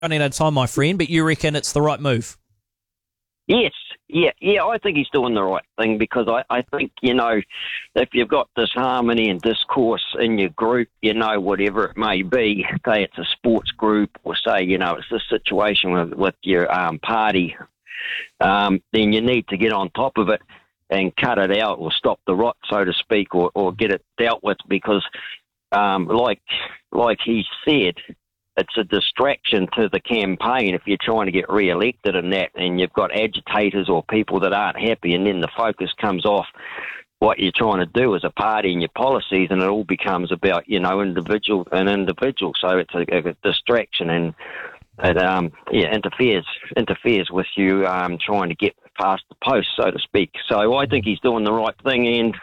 running out of time, my friend, but you reckon it's the right move? Yes, yeah, I think he's doing the right thing because I think, if you've got disharmony and discourse in your group, whatever it may be, say it's a sports group or say, it's this situation with your party, then you need to get on top of it and cut it out or stop the rot, so to speak, or get it dealt with because, like he said, it's a distraction to the campaign if you're trying to get re-elected and that, and you've got agitators or people that aren't happy, and then the focus comes off what you're trying to do as a party and your policies, and it all becomes about, individual. So it's a distraction, and it interferes with you trying to get past the post, so to speak. So I think he's doing the right thing, and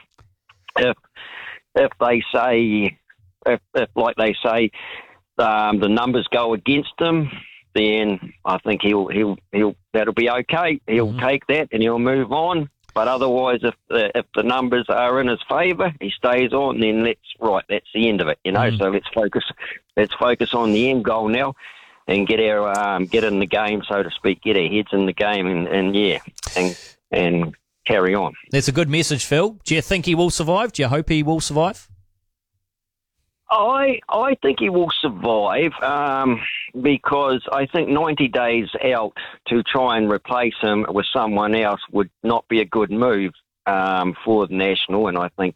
if they say, like they say, the numbers go against him, then I think he'll that'll be okay. He'll take that and he'll move on. But otherwise, if the numbers are in his favour, he stays on. Then that's the end of it. So let's focus on the end goal now, and get in the game, so to speak, get our heads in the game, and carry on. That's a good message, Phil. Do you think he will survive? Do you hope he will survive? I think he will survive because I think 90 days out to try and replace him with someone else would not be a good move for the National, and I think,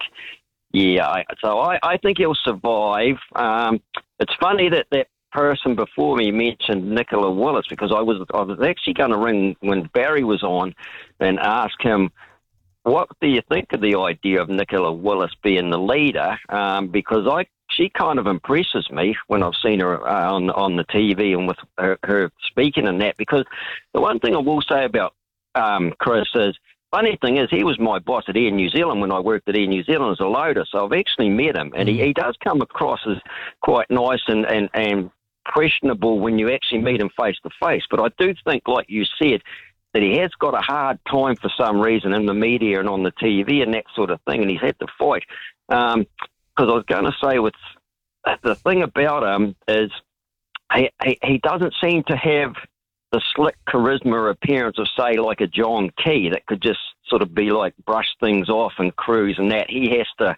I think he'll survive. It's funny that person before me mentioned Nicola Willis because I was actually going to ring when Barry was on and ask him, what do you think of the idea of Nicola Willis being the leader? Because she kind of impresses me when I've seen her on the TV and with her speaking and that. Because the one thing I will say about Chris is, funny thing is, he was my boss at Air New Zealand when I worked at Air New Zealand as a loader. So I've actually met him, and he does come across as quite nice and questionable when you actually meet him face to face. But I do think, like you said, that he has got a hard time for some reason in the media and on the TV and that sort of thing, and he's had to fight. Because I was going to say, with the thing about him is he doesn't seem to have the slick charisma appearance of, say, like a John Key that could just sort of be like brush things off and cruise and that. He has to,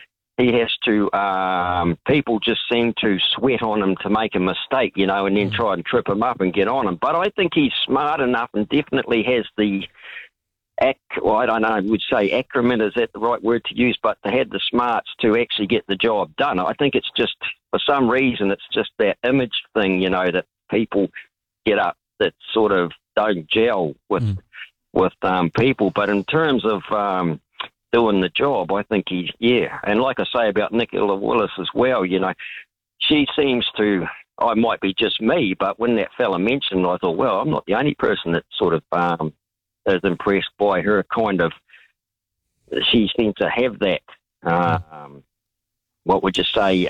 people just seem to sweat on him to make a mistake, and then try and trip him up and get on him. But I think he's smart enough and definitely has the, I don't know, I would say acumen, is that the right word to use, but to have the smarts to actually get the job done. I think it's just, for some reason, it's just that image thing, that people get up that sort of don't gel with people. But in terms of doing the job, I think he's, and like I say about Nicola Willis as well, she seems to, I might be just me, but when that fella mentioned, I thought, well, I'm not the only person that sort of is impressed by her kind of, she seems to have that, what would you say,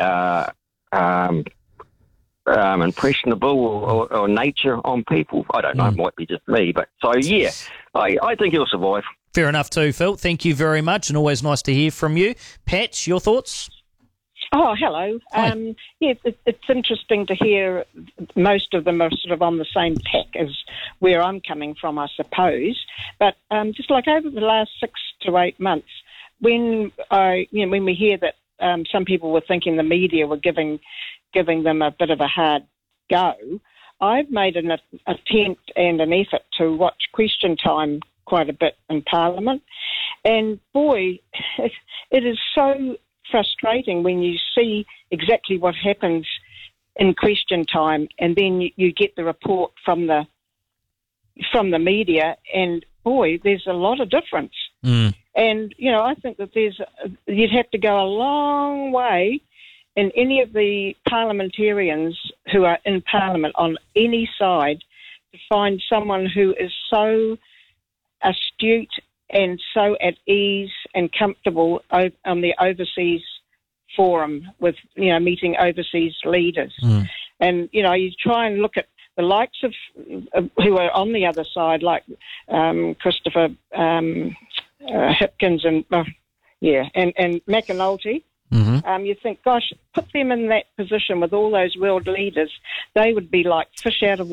impressionable or nature on people. I don't know, it might be just me, but so I think he'll survive. Fair enough too, Phil. Thank you very much, and always nice to hear from you. Pat, your thoughts? Oh, hello. It's interesting to hear most of them are sort of on the same tack as where I'm coming from, I suppose. But just like over the last 6 to 8 months, when we hear that some people were thinking the media were giving them a bit of a hard go, I've made an attempt and an effort to watch Question Time quite a bit in Parliament. And boy, it is so frustrating when you see exactly what happens in Question Time, and then you get the report from the media, and boy, there's a lot of difference. And I think that you'd have to go a long way in any of the parliamentarians who are in Parliament on any side to find someone who is so astute and so at ease and comfortable on the overseas forum with, meeting overseas leaders. And, you try and look at the likes of who are on the other side, like Christopher Hipkins and McAnulty, You think, gosh, put them in that position with all those world leaders. They would be like fish out of